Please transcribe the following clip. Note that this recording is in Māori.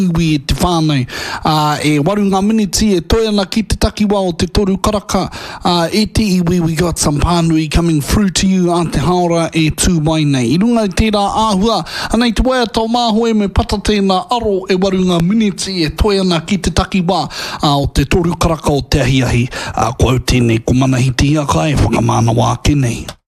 iwi te whānau. E warunga miniti e toiana ki te takiwa o te toru karaka. E te iwi, we got some pānui coming through to you a te haora e tū mai nei. I runga i tērā āhua, anei te waia tau māhoe me pata tēnā aro e warunga miniti e toiana ki te takiwa o te toru karaka o te ahiahi. Kua tēnei ko manahiti ia kai, whakamāna wā kenei.